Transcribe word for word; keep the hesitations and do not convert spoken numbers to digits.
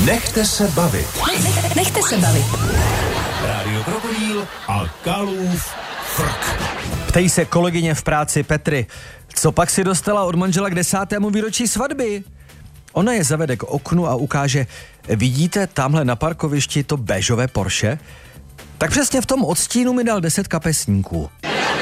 Nechte se bavit. Nech, nechte se bavit. Rádio Krokodýl a Kalův frk. Ptej se kolegyně v práci Petry, co pak si dostala od manžela k desátému výročí svatby? Ona je zavede k oknu a ukáže, vidíte tamhle na parkovišti to béžové Porsche? Tak přesně v tom odstínu mi dal deset kapesníků.